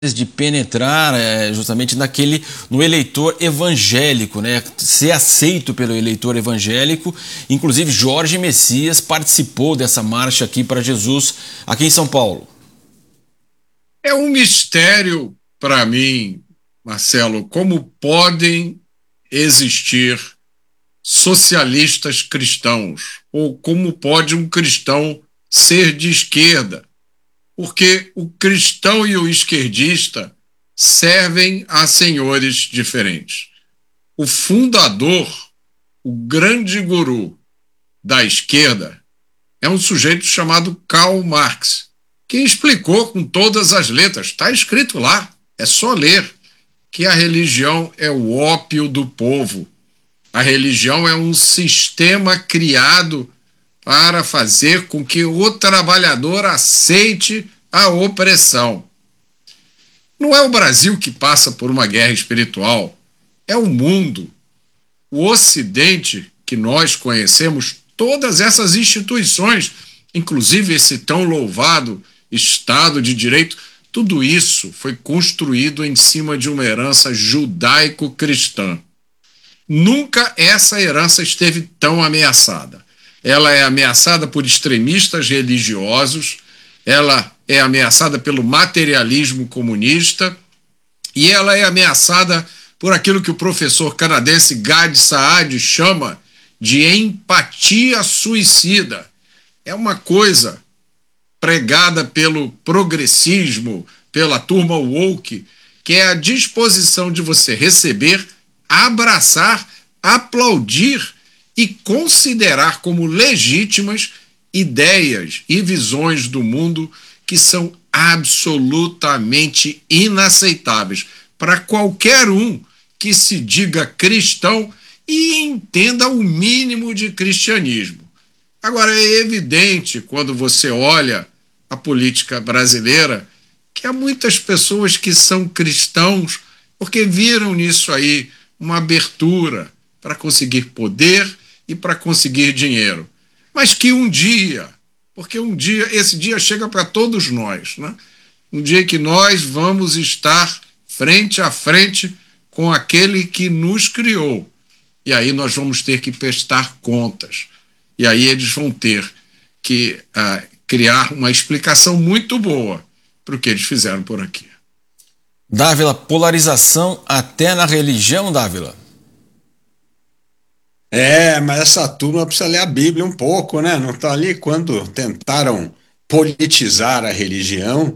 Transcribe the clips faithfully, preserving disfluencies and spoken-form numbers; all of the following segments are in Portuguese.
de penetrar é, justamente naquele, no eleitor evangélico, né? Ser aceito pelo eleitor evangélico. Inclusive Jorge Messias participou dessa marcha aqui para Jesus, aqui em São Paulo. É um mistério para mim, Marcelo, como podem existir socialistas cristãos, ou como pode um cristão ser de esquerda. Porque o cristão e o esquerdista servem a senhores diferentes. O fundador, o grande guru da esquerda, é um sujeito chamado Karl Marx, que explicou com todas as letras, está escrito lá, é só ler, que a religião é o ópio do povo. A religião é um sistema criado para fazer com que o trabalhador aceite a opressão. Não é o Brasil que passa por uma guerra espiritual, é o mundo. O Ocidente, que nós conhecemos, todas essas instituições, inclusive esse tão louvado Estado de Direito, tudo isso foi construído em cima de uma herança judaico-cristã. Nunca essa herança esteve tão ameaçada. Ela é ameaçada por extremistas religiosos, ela é ameaçada pelo materialismo comunista e ela é ameaçada por aquilo que o professor canadense Gad Saad chama de empatia suicida. É uma coisa pregada pelo progressismo, pela turma woke, que é a disposição de você receber, abraçar, aplaudir e considerar como legítimas ideias e visões do mundo que são absolutamente inaceitáveis para qualquer um que se diga cristão e entenda o mínimo de cristianismo. Agora, é evidente, quando você olha a política brasileira, que há muitas pessoas que são cristãos porque viram nisso aí uma abertura para conseguir poder e para conseguir dinheiro. Mas que um dia, porque um dia, esse dia chega para todos nós, né? Um dia que nós vamos estar frente a frente com aquele que nos criou. E aí nós vamos ter que prestar contas. E aí eles vão ter que uh, criar uma explicação muito boa para o que eles fizeram por aqui. Dávila, polarização até na religião, Dávila? É, mas essa turma precisa ler a Bíblia um pouco, né? Não está ali quando tentaram politizar a religião.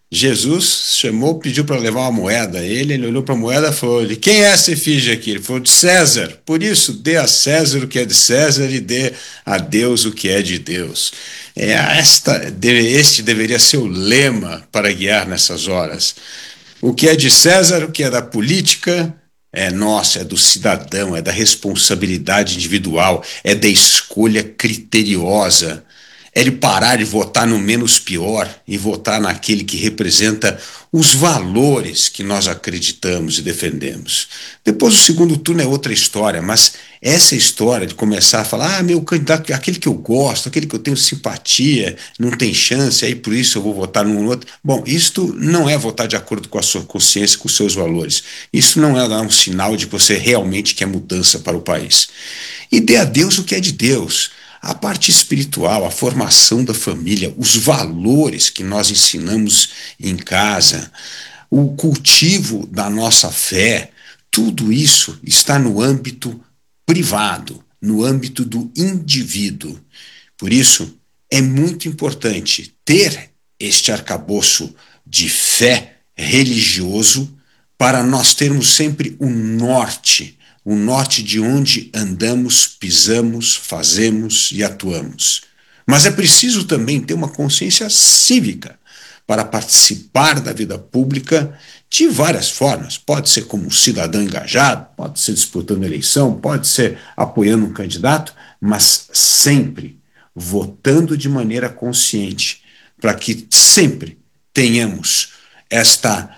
Jesus chamou, pediu para levar uma moeda. Ele, ele olhou para a moeda e falou: quem é essa efígie aqui? Ele falou: de César. Por isso, dê a César o que é de César e dê a Deus o que é de Deus. É, esta, este deveria ser o lema para guiar nessas horas. O que é de César, o que é da política, é nosso, é do cidadão, é da responsabilidade individual, é da escolha criteriosa. É de parar de votar no menos pior e votar naquele que representa os valores que nós acreditamos e defendemos. Depois o segundo turno é outra história, mas essa história de começar a falar, ah, meu candidato, aquele que eu gosto, aquele que eu tenho simpatia, não tem chance, aí por isso eu vou votar num outro. Bom, isto não é votar de acordo com a sua consciência, com os seus valores. Isso não é dar um sinal de que você realmente quer mudança para o país. E dê a Deus o que é de Deus. A parte espiritual, a formação da família, os valores que nós ensinamos em casa, o cultivo da nossa fé, tudo isso está no âmbito privado, no âmbito do indivíduo. Por isso, é muito importante ter este arcabouço de fé religioso para nós termos sempre o norte, o norte de onde andamos, pisamos, fazemos e atuamos. Mas é preciso também ter uma consciência cívica para participar da vida pública de várias formas. Pode ser como um cidadão engajado, pode ser disputando eleição, pode ser apoiando um candidato, mas sempre votando de maneira consciente, para que sempre tenhamos esta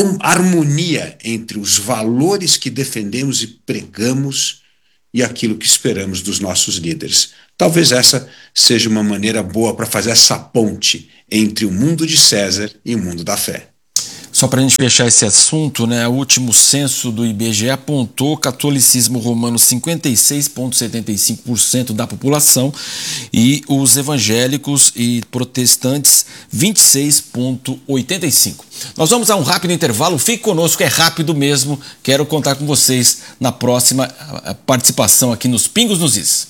harmonia entre os valores que defendemos e pregamos e aquilo que esperamos dos nossos líderes. Talvez essa seja uma maneira boa para fazer essa ponte entre o mundo de César e o mundo da fé. Só para a gente fechar esse assunto, né, o último censo do I B G E apontou catolicismo romano cinquenta e seis vírgula setenta e cinco por cento da população e os evangélicos e protestantes vinte e seis vírgula oitenta e cinco por cento. Nós vamos a um rápido intervalo, fique conosco, é rápido mesmo, quero contar com vocês na próxima participação aqui nos Pingos nos Is.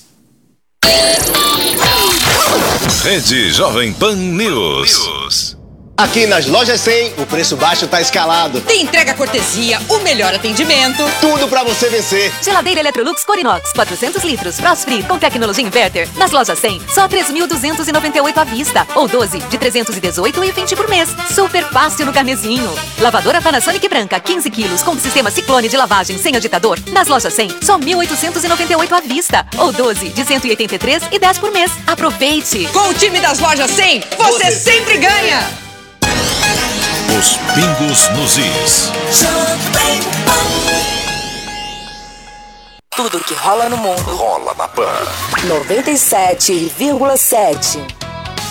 Rede Jovem Pan News. Aqui nas Lojas cem, o preço baixo tá escalado. Tem entrega cortesia, o melhor atendimento. Tudo pra você vencer. Geladeira Electrolux Corinox, quatrocentos litros, Frost Free com tecnologia inverter. Nas Lojas cem, só três mil duzentos e noventa e oito à vista. Ou doze de trezentos e dezoito e vinte por mês. Super fácil no carnezinho. Lavadora Panasonic branca, quinze quilos, com sistema Ciclone de lavagem sem agitador. Nas Lojas cem, só mil oitocentos e noventa e oito à vista. Ou doze de cento e oitenta e três e dez por mês. Aproveite! Com o time das Lojas cem, você, você sempre ganha! Os Pingos nos Is. Tudo que rola no mundo rola na Pan noventa e sete vírgula sete.